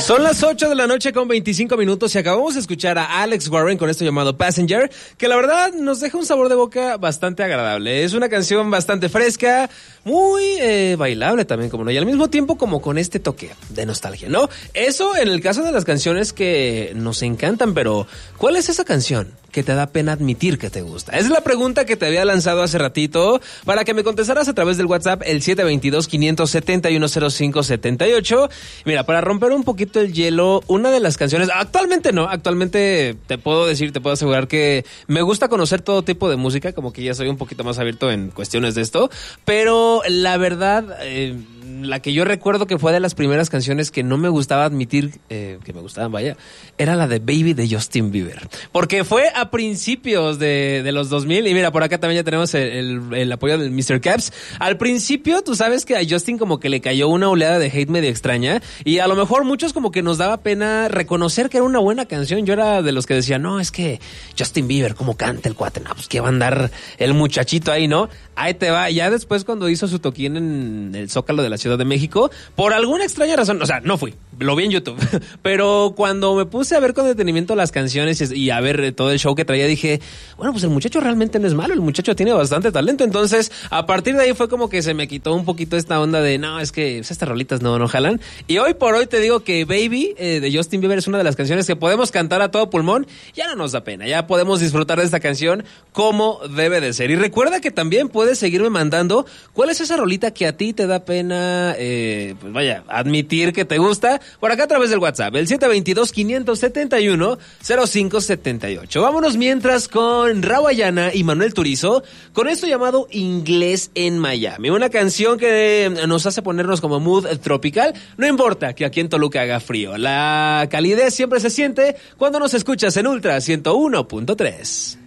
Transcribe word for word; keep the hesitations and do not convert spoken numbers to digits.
Son las ocho de la noche con veinticinco minutos y acabamos de escuchar a Alex Warren con esto llamado Passenger, que la verdad nos deja un sabor de boca bastante agradable. Es una canción bastante fresca, muy eh, bailable también, como no, y al mismo tiempo como con este toque de nostalgia, ¿no? Eso en el caso de las canciones que nos encantan, pero ¿cuál es esa canción que te da pena admitir que te gusta? Esa es la pregunta que te había lanzado hace ratito para que me contestaras a través del WhatsApp, el siete dos dos, cinco siete uno, cero cinco siete ocho. Mira, para romper un poquito el hielo, una de las canciones, actualmente no, actualmente te puedo decir, te puedo asegurar que me gusta conocer todo tipo de música, como que ya soy un poquito más abierto en cuestiones de esto, pero la verdad, eh, la que yo recuerdo que fue de las primeras canciones que no me gustaba admitir eh, que me gustaban, vaya, era la de Baby de Justin Bieber, porque fue a principios de, de los dos mil, y mira, por acá también ya tenemos el, el, el apoyo del mister Caps. Al principio, tú sabes que a Justin como que le cayó una oleada de hate medio extraña, y a lo mejor muchos como que nos daba pena reconocer que era una buena canción. Yo era de los que decía, no, es que Justin Bieber, ¿cómo canta el cuate? No, pues que va a andar el muchachito ahí, ¿no? Ahí te va. Ya después cuando hizo su toquín en el Zócalo de la Ciudad de México, por alguna extraña razón, o sea, no fui, lo vi en YouTube, pero cuando me puse a ver con detenimiento las canciones y a ver todo el show que traía, dije, bueno, pues el muchacho realmente no es malo, el muchacho tiene bastante talento. Entonces, a partir de ahí fue como que se me quitó un poquito esta onda de, no, es que pues, estas rolitas no, no jalan. Y hoy por hoy te digo que Baby eh, de Justin Bieber es una de las canciones que podemos cantar a todo pulmón. Ya no nos da pena, ya podemos disfrutar de esta canción como debe de ser. Y recuerda que también puedes seguirme mandando cuál es esa rolita que a ti te da pena, eh, pues vaya, admitir que te gusta, por acá a través del WhatsApp, el siete dos dos, cinco siete uno, cero cinco siete ocho. Vámonos mientras con Rawayana y Manuel Turizo, con esto llamado Inglés en Miami, una canción que nos hace ponernos como mood tropical. No importa que aquí en Toluca haga frío, la calidez siempre se siente cuando nos escuchas en Ultra ciento uno punto tres.